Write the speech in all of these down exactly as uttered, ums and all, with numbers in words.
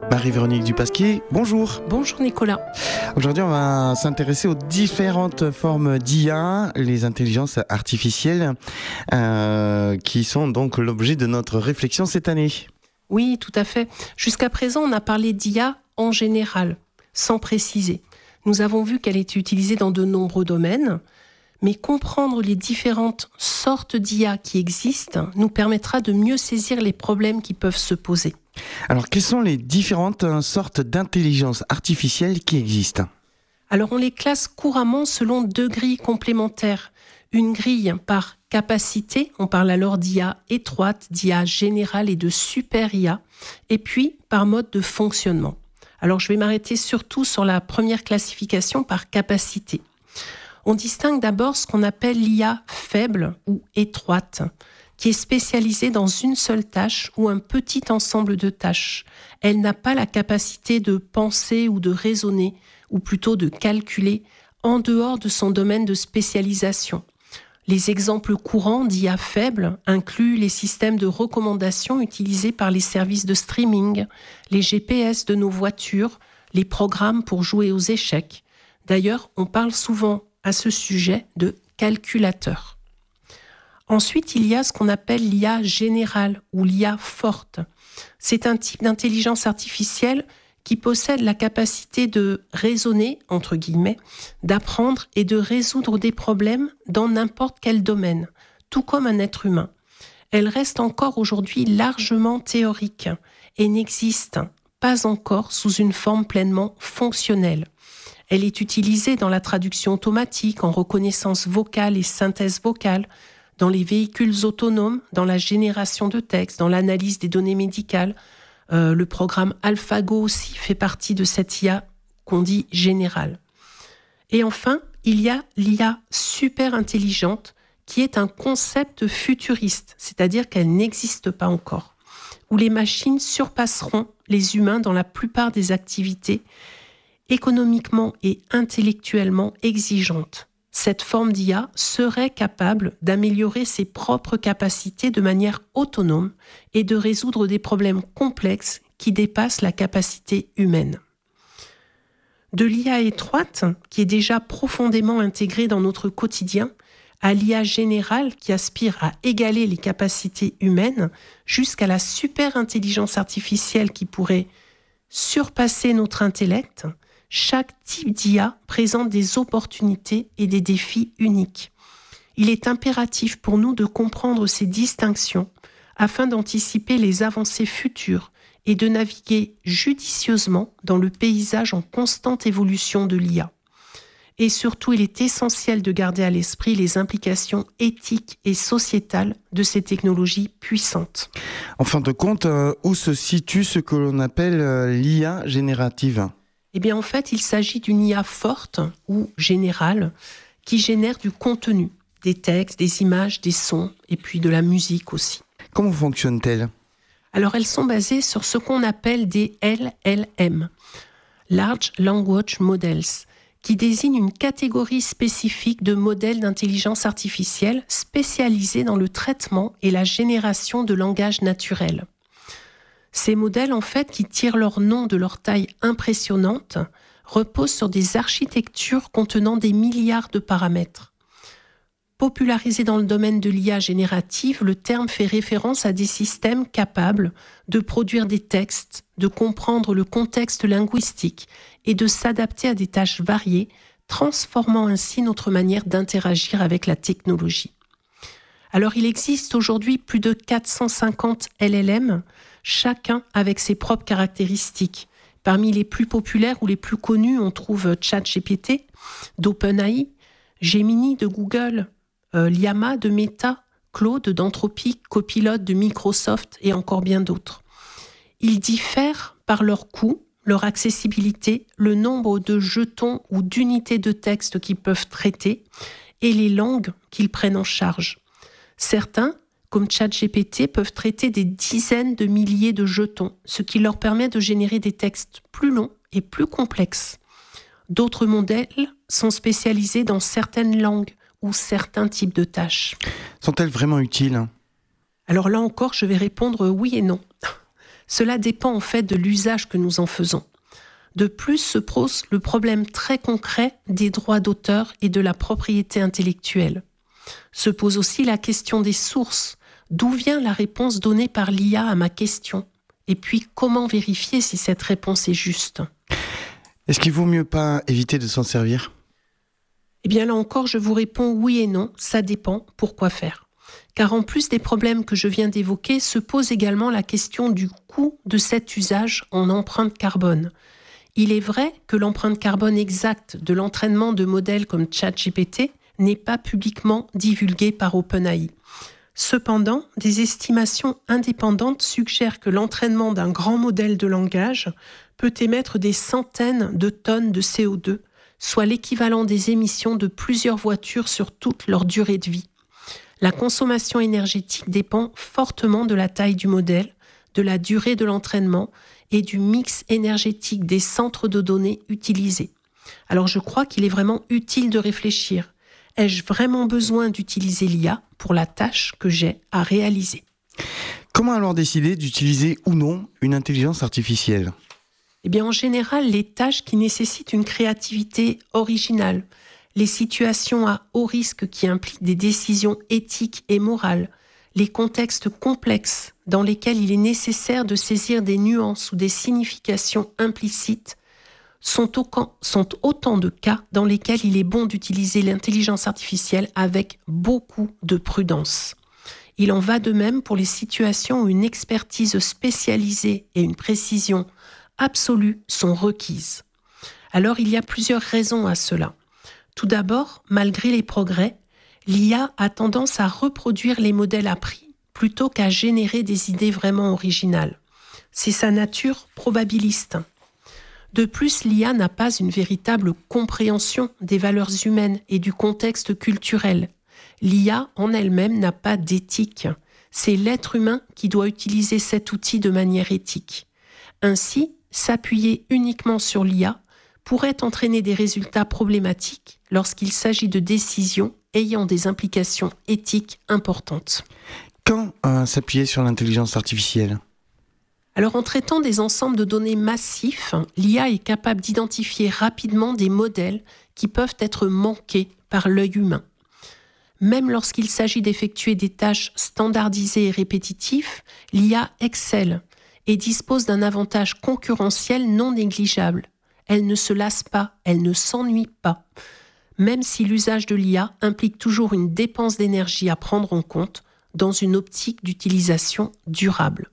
Marie-Véronique Dupasquier, bonjour. Bonjour Nicolas. Aujourd'hui, on va s'intéresser aux différentes formes d'I A, les intelligences artificielles, euh, qui sont donc l'objet de notre réflexion cette année. Oui, tout à fait. Jusqu'à présent, on a parlé d'I A en général, sans préciser. Nous avons vu qu'elle était utilisée dans de nombreux domaines, mais comprendre les différentes sortes d'I A qui existent nous permettra de mieux saisir les problèmes qui peuvent se poser. Alors, quelles sont les différentes sortes d'intelligence artificielle qui existent ? Alors, on les classe couramment selon deux grilles complémentaires. Une grille par capacité, on parle alors d'I A étroite, d'I A générale et de super I A, et puis par mode de fonctionnement. Alors, je vais m'arrêter surtout sur la première classification par capacité. On distingue d'abord ce qu'on appelle l'I A faible ou étroite, qui est spécialisée dans une seule tâche ou un petit ensemble de tâches. Elle n'a pas la capacité de penser ou de raisonner, ou plutôt de calculer, en dehors de son domaine de spécialisation. Les exemples courants d'I A faible incluent les systèmes de recommandation utilisés par les services de streaming, les G P S de nos voitures, les programmes pour jouer aux échecs. D'ailleurs, on parle souvent à ce sujet de calculateur. Ensuite, il y a ce qu'on appelle l'I A générale ou l'I A forte. C'est un type d'intelligence artificielle qui possède la capacité de raisonner, entre guillemets, d'apprendre et de résoudre des problèmes dans n'importe quel domaine, tout comme un être humain. Elle reste encore aujourd'hui largement théorique et n'existe pas encore sous une forme pleinement fonctionnelle. Elle est utilisée dans la traduction automatique, en reconnaissance vocale et synthèse vocale, dans les véhicules autonomes, dans la génération de textes, dans l'analyse des données médicales. Euh, le programme AlphaGo aussi fait partie de cette I A qu'on dit générale. Et enfin, il y a l'I A super intelligente, qui est un concept futuriste, c'est-à-dire qu'elle n'existe pas encore, où les machines surpasseront les humains dans la plupart des activités économiquement et intellectuellement exigeantes. Cette forme d'I A serait capable d'améliorer ses propres capacités de manière autonome et de résoudre des problèmes complexes qui dépassent la capacité humaine. De l'I A étroite, qui est déjà profondément intégrée dans notre quotidien, à l'I A générale qui aspire à égaler les capacités humaines, jusqu'à la super intelligence artificielle qui pourrait surpasser notre intellect, chaque type d'I A présente des opportunités et des défis uniques. Il est impératif pour nous de comprendre ces distinctions afin d'anticiper les avancées futures et de naviguer judicieusement dans le paysage en constante évolution de l'I A. Et surtout, il est essentiel de garder à l'esprit les implications éthiques et sociétales de ces technologies puissantes. En fin de compte, euh, où se situe ce que l'on appelle euh, l'I A générative ? Eh bien, en fait, il s'agit d'une I A forte ou générale qui génère du contenu, des textes, des images, des sons et puis de la musique aussi. Comment fonctionne-t-elle ? Alors, elles sont basées sur ce qu'on appelle des L L M, Large Language Models, qui désignent une catégorie spécifique de modèles d'intelligence artificielle spécialisés dans le traitement et la génération de langage naturel. Ces modèles, en fait, qui tirent leur nom de leur taille impressionnante, reposent sur des architectures contenant des milliards de paramètres. Popularisé dans le domaine de l'I A générative, le terme fait référence à des systèmes capables de produire des textes, de comprendre le contexte linguistique et de s'adapter à des tâches variées, transformant ainsi notre manière d'interagir avec la technologie. Alors, il existe aujourd'hui plus de quatre cent cinquante L L M, chacun avec ses propres caractéristiques. Parmi les plus populaires ou les plus connus, on trouve ChatGPT d'OpenAI, Gemini de Google, euh, Llama de Meta, Claude d'Anthropic, Copilot de Microsoft et encore bien d'autres. Ils diffèrent par leur coût, leur accessibilité, le nombre de jetons ou d'unités de texte qu'ils peuvent traiter et les langues qu'ils prennent en charge. Certains, comme ChatGPT, peuvent traiter des dizaines de milliers de jetons, ce qui leur permet de générer des textes plus longs et plus complexes. D'autres modèles sont spécialisés dans certaines langues ou certains types de tâches. Sont-elles vraiment utiles ? Alors là encore, je vais répondre oui et non. Cela dépend en fait de l'usage que nous en faisons. De plus se pose le problème très concret des droits d'auteur et de la propriété intellectuelle. Se pose aussi la question des sources. D'où vient la réponse donnée par l'I A à ma question ? Et puis, comment vérifier si cette réponse est juste ? Est-ce qu'il vaut mieux pas éviter de s'en servir ? Eh bien là encore, je vous réponds oui et non, ça dépend, pourquoi faire ? Car en plus des problèmes que je viens d'évoquer, se pose également la question du coût de cet usage en empreinte carbone. Il est vrai que l'empreinte carbone exacte de l'entraînement de modèles comme ChatGPT n'est pas publiquement divulguée par OpenAI. Cependant, des estimations indépendantes suggèrent que l'entraînement d'un grand modèle de langage peut émettre des centaines de tonnes de C O deux, soit l'équivalent des émissions de plusieurs voitures sur toute leur durée de vie. La consommation énergétique dépend fortement de la taille du modèle, de la durée de l'entraînement et du mix énergétique des centres de données utilisés. Alors je crois qu'il est vraiment utile de réfléchir. Ai-je vraiment besoin d'utiliser l'I A pour la tâche que j'ai à réaliser ? Comment alors décider d'utiliser ou non une intelligence artificielle ? Eh bien, en général, les tâches qui nécessitent une créativité originale, les situations à haut risque qui impliquent des décisions éthiques et morales, les contextes complexes dans lesquels il est nécessaire de saisir des nuances ou des significations implicites sont autant, sont autant de cas dans lesquels il est bon d'utiliser l'intelligence artificielle avec beaucoup de prudence. Il en va de même pour les situations où une expertise spécialisée et une précision absolue sont requises. Alors il y a plusieurs raisons à cela. Tout d'abord, malgré les progrès, l'I A a tendance à reproduire les modèles appris plutôt qu'à générer des idées vraiment originales. C'est sa nature probabiliste. De plus, l'I A n'a pas une véritable compréhension des valeurs humaines et du contexte culturel. L'I A en elle-même n'a pas d'éthique. C'est l'être humain qui doit utiliser cet outil de manière éthique. Ainsi, s'appuyer uniquement sur l'I A pourrait entraîner des résultats problématiques lorsqu'il s'agit de décisions ayant des implications éthiques importantes. Quand euh, s'appuyer sur l'intelligence artificielle ? Alors, en traitant des ensembles de données massifs, l'I A est capable d'identifier rapidement des modèles qui peuvent être manqués par l'œil humain. Même lorsqu'il s'agit d'effectuer des tâches standardisées et répétitives, l'I A excelle et dispose d'un avantage concurrentiel non négligeable. Elle ne se lasse pas, elle ne s'ennuie pas. Même si l'usage de l'I A implique toujours une dépense d'énergie à prendre en compte dans une optique d'utilisation durable.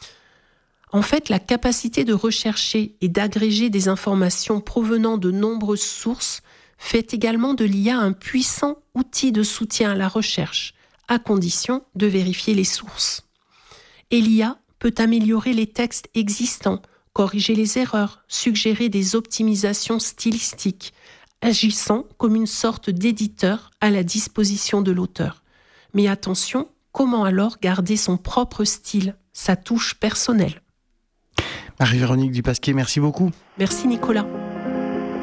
En fait, la capacité de rechercher et d'agréger des informations provenant de nombreuses sources fait également de l'I A un puissant outil de soutien à la recherche, à condition de vérifier les sources. Et l'I A peut améliorer les textes existants, corriger les erreurs, suggérer des optimisations stylistiques, agissant comme une sorte d'éditeur à la disposition de l'auteur. Mais attention, comment alors garder son propre style, sa touche personnelle ? Marie-Véronique Dupasquier, merci beaucoup. Merci Nicolas.